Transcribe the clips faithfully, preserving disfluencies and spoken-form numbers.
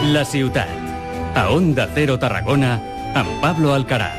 La ciutat. A Onda Cero Tarragona, amb Pablo Alcaraz.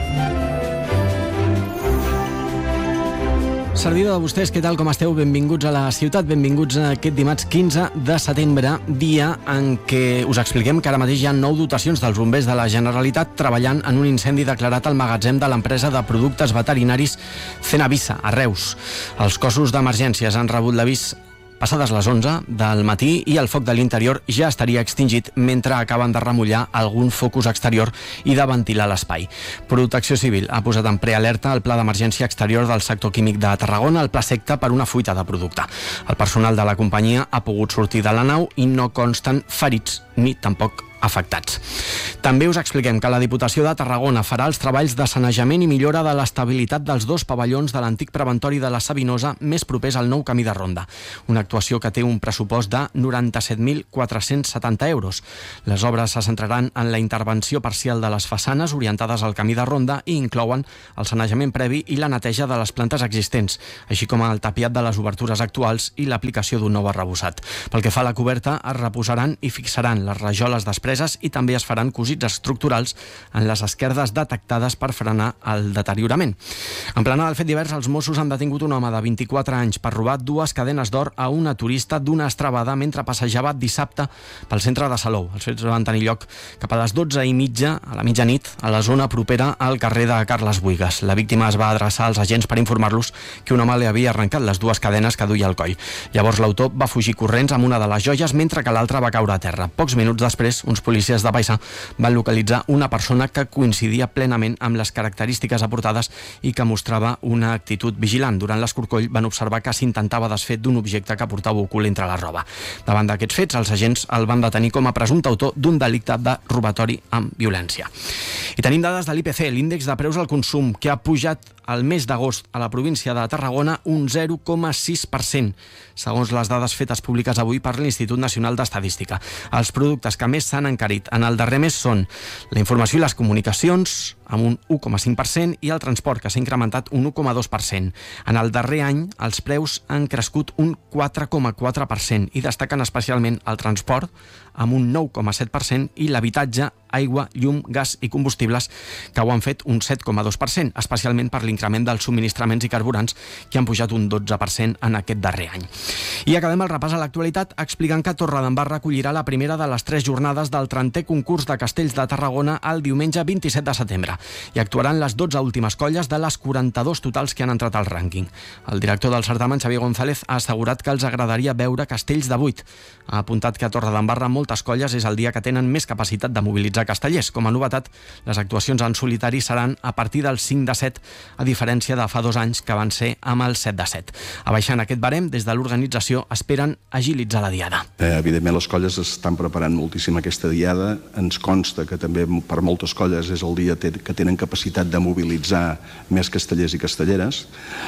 Servidor de vostès, què tal, com esteu? Benvinguts a la ciutat, benvinguts a aquest dimarts quinze de setembre, dia en què us expliquem que ara mateix hi ha nou dotacions dels bombers de la Generalitat treballant en un incendi declarat al magatzem de l'empresa de productes veterinaris Cenavisa, a Reus. Els cossos d'emergències han rebut l'avís passades les onze del matí i el foc de l'interior ja estaria extingit mentre acaben de remullar algun focus exterior i de ventilar l'espai. Protecció Civil ha posat en prealerta el pla d'emergència exterior del sector químic de Tarragona, el pla secta per una fuita de producte. El personal de la companyia ha pogut sortir de la nau i no consten ferits ni tampoc afectats. També us expliquem que la Diputació de Tarragona farà els treballs de sanejament i millora de l'estabilitat dels dos pavellons de l'antic preventori de la Sabinosa més propers al nou camí de ronda. Una actuació que té un pressupost de noranta-set mil quatre-cents setanta euros. Les obres se centraran en la intervenció parcial de les façanes orientades al camí de ronda i inclouen el sanejament previ i la neteja de les plantes existents, així com el tapiat de les obertures actuals i l'aplicació d'un nou arrebossat. Pel que fa a la coberta, es reposaran i fixaran les rajoles després i també es faran cosits estructurals en les esquerdes detectades per frenar el deteriorament. En plena del fet divers, els Mossos han detingut un home de vint-i-quatre anys per robar dues cadenes d'or a una turista d'una estravada mentre passejava dissabte pel centre de Salou. Els fets van tenir lloc cap a les dotze i mitja, a la mitjanit, a la zona propera al carrer de Carles Buigas. La víctima es va adreçar als agents per informar-los que un home li havia arrencat les dues cadenes que duia al coll. Llavors l'autor va fugir corrents amb una de les joies mentre que l'altra va caure a terra. Pocs minuts després, uns policies de Paisà van localitzar una persona que coincidia plenament amb les característiques aportades i que mostrava una actitud vigilant. Durant l'escorcoll van observar que s'intentava desfer d'un objecte que portava ocult entre la roba. Davant d'aquests fets, els agents el van detenir com a presumpte autor d'un delicte de robatori amb violència. I tenim dades de l'I P C, l'índex de preus al consum, que ha pujat el mes d'agost a la província de Tarragona un zero coma sis per cent, segons les dades fetes públiques avui per l'Institut Nacional d'Estadística. Els productes que més s'han encarit en el darrer mes són la informació i les comunicacions, amb un u coma cinc per cent, i el transport, que s'ha incrementat un u coma dos per cent. En el darrer any, els preus han crescut un quatre coma quatre per cent i destaquen especialment el transport, amb un nou coma set per cent, i l'habitatge, aigua, llum, gas i combustibles, que ho han fet un set coma dos per cent, especialment per l'increment dels subministraments i carburants, que han pujat un dotze per cent en aquest darrer any. I acabem el repàs a l'actualitat explicant que Torredembarra acollirà la primera de les tres jornades del trentè concurs de castells de Tarragona el diumenge vint-i-set de setembre. I actuaran les dotze últimes colles de les quaranta-dos totals que han entrat al rànquing. El director del certamen, Xavier González, ha assegurat que els agradaria veure castells de vuit. Ha apuntat que a Torredembarra moltes colles és el dia que tenen més capacitat de mobilitzar castellers. Com a novetat, les actuacions en solitari seran a partir del cinc de set, a diferència de fa dos anys que van ser amb el set de set. Abaixant aquest barem, des de l'organització esperen agilitzar la diada. Eh, evidentment les colles estan preparant moltíssim aquesta diada. Ens consta que també per moltes colles és el dia que tenen capacitat de mobilitzar més castellers i castelleres.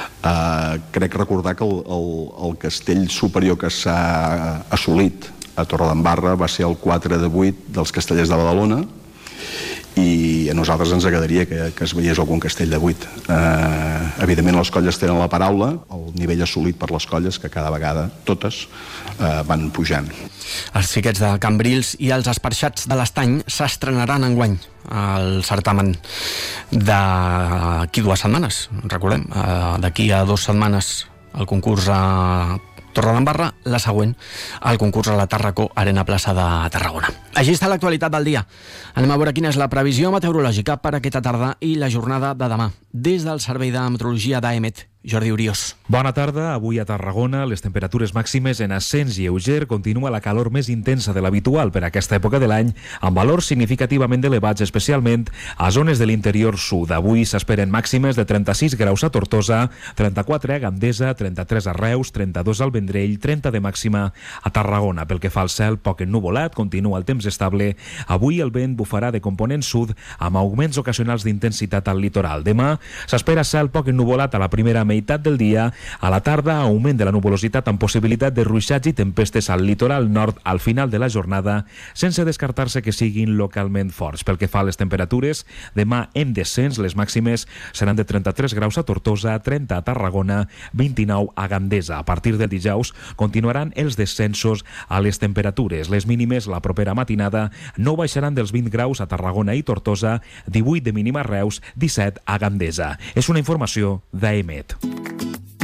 Eh, crec recordar que el, el, el castell superior que s'ha assolit a Torredembarra va ser el quatre de vuit dels castellers de Badalona, i a nosaltres ens agradaria que, que es veiés algun castell de vuit. Eh, evidentment les colles tenen la paraula, el nivell assolit per les colles, que cada vegada, totes, eh, van pujant. Els xiquets de Cambrils i els esparxats de l'Estany s'estrenaran enguany al certamen d'aquí dues setmanes, recordem, eh, d'aquí a dues setmanes el concurs a Torredembarra, la següent al concurs a la Tàrraco Arena Plaça de Tarragona. Així està l'actualitat del dia. Anem a veure quina és la previsió meteorològica per aquesta tarda i la jornada de demà. Des del Servei de Meteorologia d'A E M E T, Jordi Oriós. Bona tarda. Avui a Tarragona les temperatures màximes en ascens lleuger. Continua la calor més intensa de l'habitual per a aquesta època de l'any, amb valors significativament elevats, especialment a zones de l'interior sud. Avui s'esperen màximes de trenta-sis graus a Tortosa, trenta-quatre a Gandesa, trenta-tres a Reus, trenta-dos al Vendrell, trenta de màxima a Tarragona. Pel que fa al cel, poc ennuvolat, continua el temps estable. Avui el vent bufarà de component sud amb augments ocasionals d'intensitat al litoral. Demà s'espera cel poc ennuvolat a la primera meitat del dia. A la tarda, augment de la nuvolositat amb possibilitat de ruixats i tempestes al litoral nord al final de la jornada, sense descartar-se que siguin localment forts. Pel que fa a les temperatures, demà en descens, les màximes seran de trenta-tres graus a Tortosa, trenta a Tarragona, vint-i-nou a Gandesa. A partir del dijous continuaran els descensos a les temperatures. Les mínimes la propera matinada no baixaran dels vint graus a Tarragona i Tortosa, divuit de mínima a Reus, disset a Gandesa. És una informació d'A E M E T.